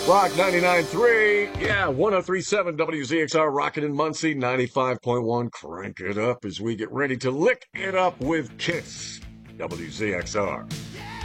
Rock 99.3, yeah, 103.7 WZXR, Rockin' in Muncie, 95.1. Crank it up as we get ready to lick it up with Kiss. WZXR.